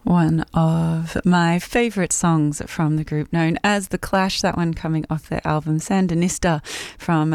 One of my favourite songs from the group known as The Clash, that one coming off their album Sandinista from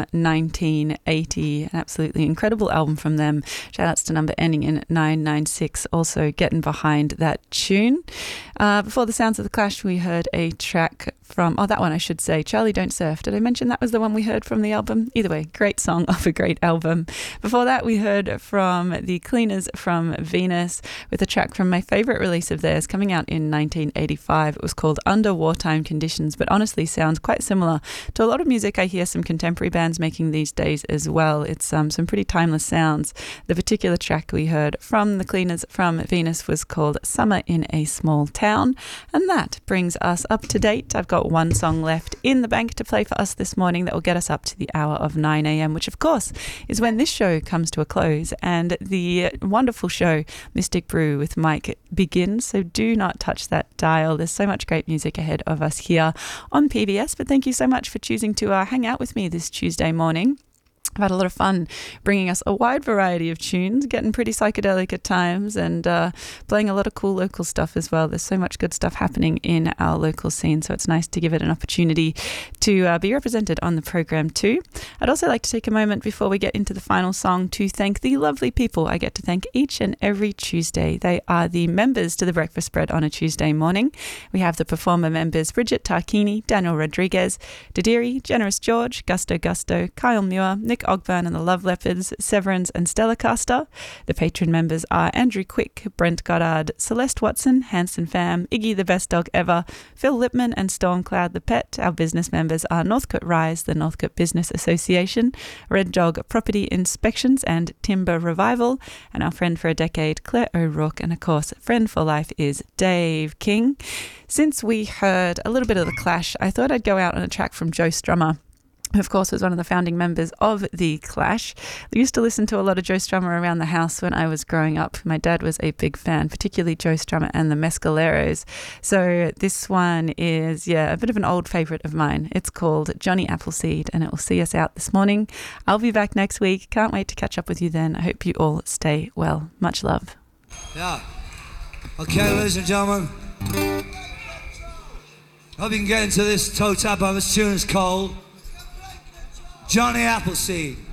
1980. An absolutely incredible album from them. Shout outs to number ending in 996, also getting behind that tune. Before the sounds of The Clash, we heard a track from, that one I should say, Charlie Don't Surf. Did I mention that was the one we heard from the album? Either way, great song off a great album. Before that, we heard from the Cleaners from Venus with a track from my favourite release of theirs coming out in 1985. It was called Under Wartime Conditions, but honestly sounds quite similar to a lot of music I hear some contemporary bands making these days as well. It's some pretty timeless sounds. The particular track we heard from the Cleaners from Venus was called Summer in a Small Town, and that brings us up to date. I've got one song left in the bank to play for us this morning that will get us up to the hour of 9 a.m, which of course is when this show comes to a close and the wonderful show Mystic Brew with Mike begins. So do not touch that dial. There's so much great music ahead of us here on PBS, but thank you so much for choosing to hang out with me this Tuesday morning. I've had a lot of fun bringing us a wide variety of tunes, getting pretty psychedelic at times, and playing a lot of cool local stuff as well. There's so much good stuff happening in our local scene, so it's nice to give it an opportunity to be represented on the program too. I'd also like to take a moment before we get into the final song to thank the lovely people I get to thank each and every Tuesday. They are the members to the Breakfast Spread on a Tuesday morning. We have the performer members Bridget Tarquini, Daniel Rodriguez, Didiri, Generous George, Gusto, Kyle Muir, Nick Ogburn and the Love Leopards, Severance and Stella Caster. The patron members are Andrew Quick, Brent Goddard, Celeste Watson, Hanson Pham, Iggy the Best Dog Ever, Phil Lipman and Stormcloud the Pet. Our business members are Northcote Rise, the Northcote Business Association, Red Dog Property Inspections and Timber Revival, and our friend for a decade, Claire O'Rourke, and of course, friend for life is Dave King. Since we heard a little bit of The Clash, I thought I'd go out on a track from Joe Strummer, who of course was one of the founding members of The Clash. I used to listen to a lot of Joe Strummer around the house when I was growing up. My dad was a big fan, particularly Joe Strummer and the Mescaleros. So this one is, a bit of an old favourite of mine. It's called Johnny Appleseed, and it will see us out this morning. I'll be back next week. Can't wait to catch up with you then. I hope you all stay well. Much love. Yeah. Okay, ladies and gentlemen. Hope you can get into this toe tap on this tune is called Johnny Appleseed.